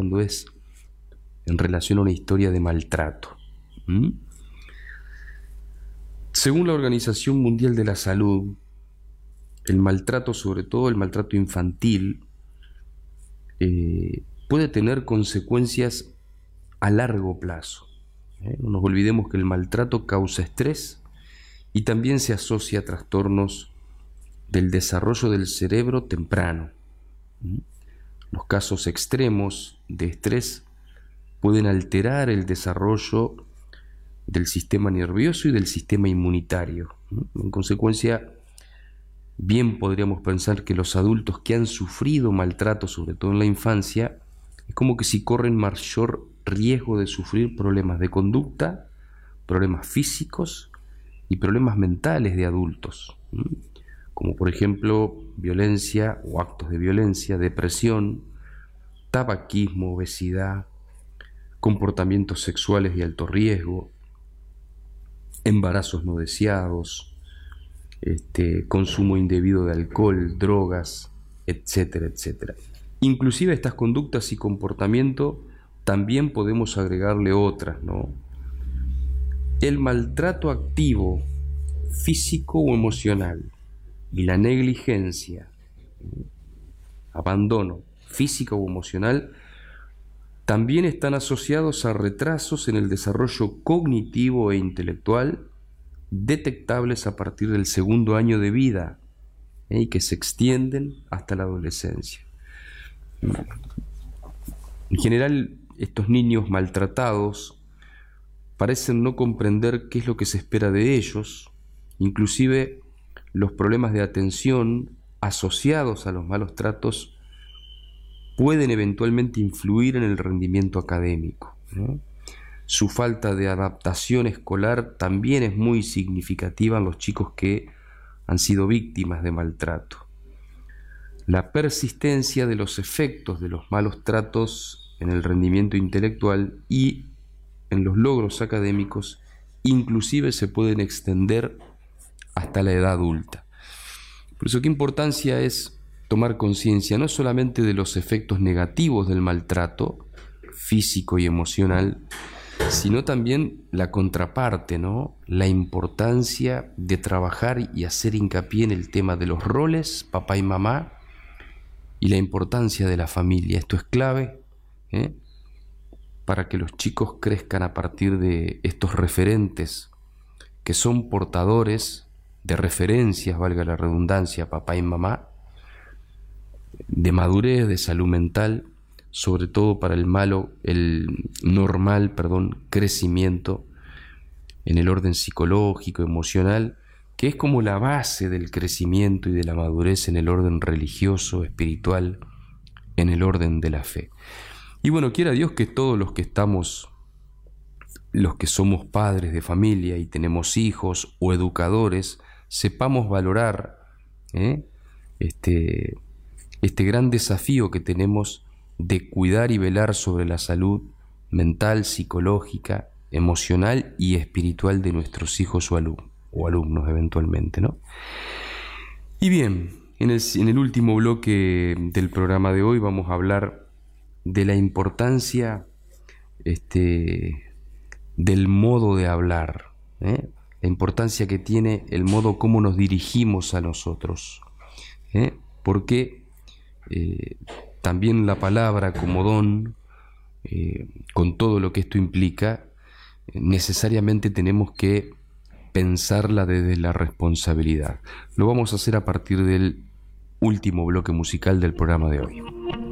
cuando es en relación a una historia de maltrato. Según la Organización Mundial de la Salud, el maltrato, sobre todo el maltrato infantil, puede tener consecuencias a largo plazo. No nos olvidemos que el maltrato causa estrés y también se asocia a trastornos del desarrollo del cerebro temprano. Los casos extremos de estrés pueden alterar el desarrollo del sistema nervioso y del sistema inmunitario. En consecuencia, bien podríamos pensar que los adultos que han sufrido maltrato, sobre todo en la infancia, es como que si corren mayor riesgo de sufrir problemas de conducta, problemas físicos y problemas mentales de adultos, como por ejemplo violencia o actos de violencia, depresión, tabaquismo, obesidad, comportamientos sexuales de alto riesgo, embarazos no deseados, consumo indebido de alcohol, drogas, etcétera, etcétera. Inclusive a estas conductas y comportamiento también podemos agregarle otras, ¿no? El maltrato activo, físico o emocional, y la negligencia, abandono físico o emocional, también están asociados a retrasos en el desarrollo cognitivo e intelectual detectables a partir del segundo año de vida, y que se extienden hasta la adolescencia. En general, estos niños maltratados parecen no comprender qué es lo que se espera de ellos, inclusive los problemas de atención asociados a los malos tratos pueden eventualmente influir en el rendimiento académico, ¿no? Su falta de adaptación escolar también es muy significativa en los chicos que han sido víctimas de maltrato. La persistencia de los efectos de los malos tratos en el rendimiento intelectual y en los logros académicos inclusive se pueden extender hasta la edad adulta. Por eso, qué importancia es tomar conciencia no solamente de los efectos negativos del maltrato físico y emocional, sino también la contraparte, ¿no? La importancia de trabajar y hacer hincapié en el tema de los roles, papá y mamá, y la importancia de la familia. Esto es clave, para que los chicos crezcan a partir de estos referentes que son portadores de referencias, valga la redundancia, papá y mamá, de madurez, de salud mental, sobre todo para el normal crecimiento en el orden psicológico, emocional, que es como la base del crecimiento y de la madurez en el orden religioso, espiritual, en el orden de la fe. Y bueno, quiera Dios que todos los que somos padres de familia y tenemos hijos o educadores, sepamos valorar este gran desafío que tenemos de cuidar y velar sobre la salud mental, psicológica, emocional y espiritual de nuestros hijos o alumnos eventualmente, ¿no? Y bien, en el último bloque del programa de hoy vamos a hablar de la importancia del modo de hablar, la importancia que tiene el modo como nos dirigimos a nosotros, porque también la palabra como don, con todo lo que esto implica, necesariamente tenemos que pensarla desde la responsabilidad. Lo vamos a hacer a partir del último bloque musical del programa de hoy.